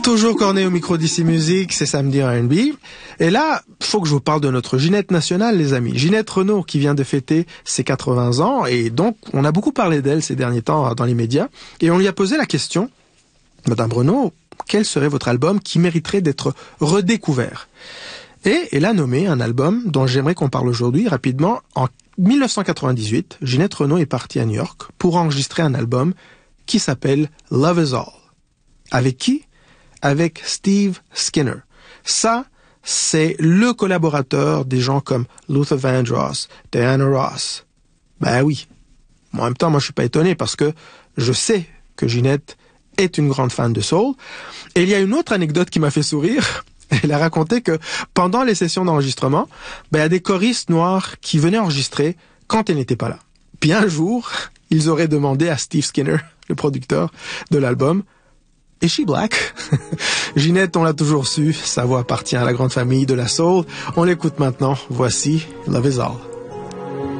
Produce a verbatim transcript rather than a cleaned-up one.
Toujours corné au micro d'ici Musique, c'est samedi R and B. Et là, faut que je vous parle de notre Ginette nationale, les amis. Ginette Renault, qui vient de fêter ses quatre-vingts ans. Et donc, on a beaucoup parlé d'elle ces derniers temps dans les médias. Et on lui a posé la question, Madame Renault, quel serait votre album qui mériterait d'être redécouvert? Et elle a nommé un album dont j'aimerais qu'on parle aujourd'hui rapidement. En dix-neuf cent quatre-vingt-dix-huit, Ginette Renault est partie à New York pour enregistrer un album qui s'appelle Love Is All. Avec qui? Avec Steve Skinner. Ça, c'est le collaborateur des gens comme Luther Vandross, Diana Ross. Ben oui. En même temps, moi, je suis pas étonné parce que je sais que Ginette est une grande fan de soul. Et il y a une autre anecdote qui m'a fait sourire. Elle a raconté que pendant les sessions d'enregistrement, ben, il y a des choristes noirs qui venaient enregistrer quand elle n'était pas là. Puis un jour, ils auraient demandé à Steve Skinner, le producteur de l'album, Is she black? Ginette, on l'a toujours su, sa voix appartient à la grande famille de la soul. On l'écoute maintenant. Voici Love Is All.